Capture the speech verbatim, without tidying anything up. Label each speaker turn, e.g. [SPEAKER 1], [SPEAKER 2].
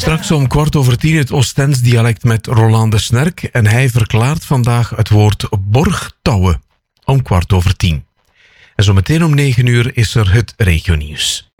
[SPEAKER 1] Straks om kwart over tien het Oostends dialect met Roland de Snerk. En hij verklaart vandaag het woord borgtouwen. Om kwart over tien. En zometeen om negen uur is er het regionieuws.